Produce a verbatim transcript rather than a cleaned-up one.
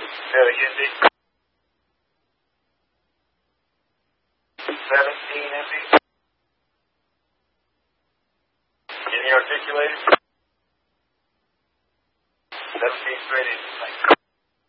Say it again, D. seventeen empty. Can you articulate it? seventeen straight in. Thanks.